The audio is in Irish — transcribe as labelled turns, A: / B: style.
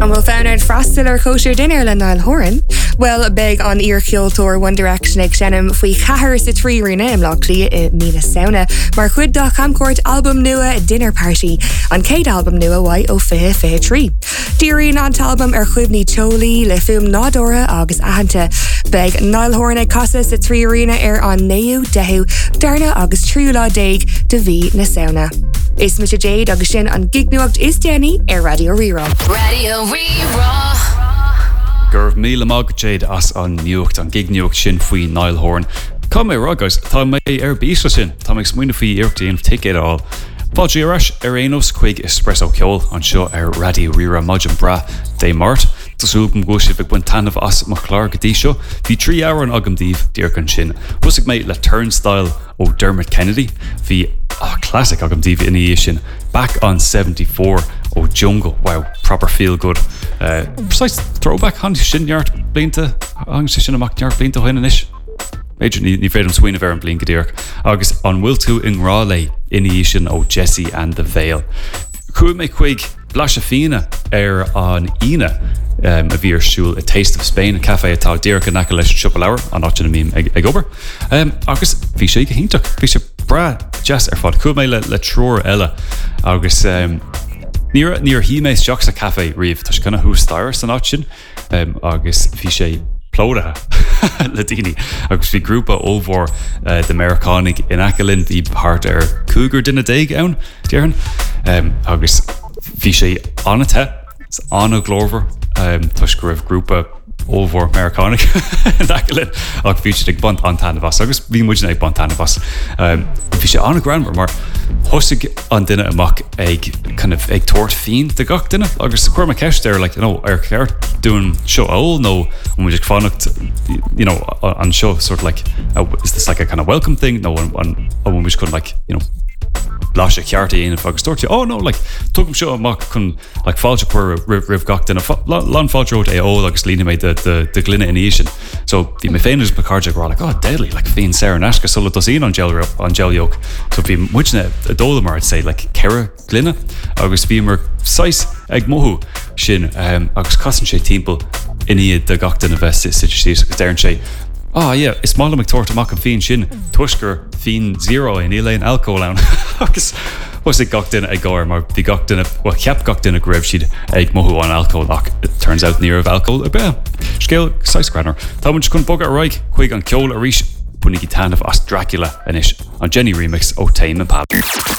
A: And we'll found out frostal or kosher dinner le Niall Horan. Well, beg on ear culture One Direction ag Shannon fwy cahar sa trí rina im locally Mina Sauna. Mar chud da camcourt album nua dinner party. On Kate album nua wai o fihe trí. Diri nant album chuibní Choli le fum nádora agus ahanta. Beg Niall Horan ag casa sa trí rina on neu dehu darna agus triúlá deig de bhí na sauna. Is Mr. Jade agus sin an gignuacht is Jenny Radio Rira.
B: Radio Rira.
C: Gurv míle mag Jade as an nuacht an gignuacht sin faoi Niall Horan. Come agus tá mé bísla sin, tá mé smuoine faoi iirtaíon ticket all. Fáiltí aras Arenos chuig espresso ceol an seo Radio Rira Maidin bra dé mart. Tásúlgum góisi bh buin tanmh as mar chlár go dtí seo. Bhí 3 hour an agamdíobh díorcan sin. Bhuaigh mé le Turnstile ó Dermot Kennedy. Bhí classic agamdíobh ina sin. Back on 74 ó Jungle. Wow, proper feel good. Precise throwback handy sin neart blianta. Hang sin amach neart blianta hoine inis. Major ní féidir an swinine bhar an blin godíirc. Agus an bhfuil tú in Raleigh ina sin ó Jesse and the Veil. Cúil mé chuig Blas Fina an Ina a bhí siúil A Taste of Spain a café atá díirc an naca leis siúpa leabhar an áitina mím ag obair. Agus bhí sé go híntaach. Bhí sé bra jazz fád. Cúil mé le tróir eile agus níor hí mééis seach sa café riomh tá gona hústáir san áit sin agus bhí sé plódathe le daoine agus bhí grúpa ómhór d'Americánig in Acalinn bhí part Cougar duine déig ann dearan agus bhí sé anathe Anna Glover tuis go raibh grúpa ómhór Americánig in Acalinn ag bhí sé ag bont antanamhas agus bhí muidir ag bont antanamhas bhí sé anna granmar mar thosaigh an duine amach ag tuairt fin de gach duine agus chuir me ceist ar ceart doing seo all no when we just fannacht on show sort of like is this like a kind of welcome thing no when we just couldn't Blas ceartaí in agus stoirte no like tugamm seo amach chun like fáilte chuir rih gach in lan fáilteót agus lína méid de gline in sin so bhí mé féin ba cardide rá like deadly like féin Sarah Nashka sulla tosín an gelioch so bhí muidne a dóla mar say like ceire gline agus bhí mar 6 ag mothú sin agus casan sé timppel iní de gach in a bheith si agus dearann sé is mála ag tuairt amach an féin sin tuisgur fin 0 in éileon alcohol an agus was ag gach duine ag gáir mar bhí gach duine ceap gach duine go raibh siad ag mothú an alcohol ach it turns out níor of alcohol a bit scéal 6 granar tá muint chun bogad a roiig chuig an ceol a ríis bunig í tanmh as Dracula inis an Jenny remix ó Tame Impala.